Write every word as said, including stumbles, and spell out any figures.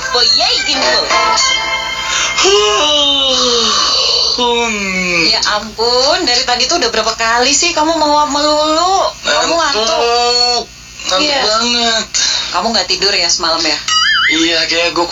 info yay info. Ya ampun, dari tadi tuh udah berapa kali sih kamu menguap melulu? Kamu ngantuk? Ngantuk Iya. banget. Kamu nggak tidur ya semalam ya? Iya, kayak gue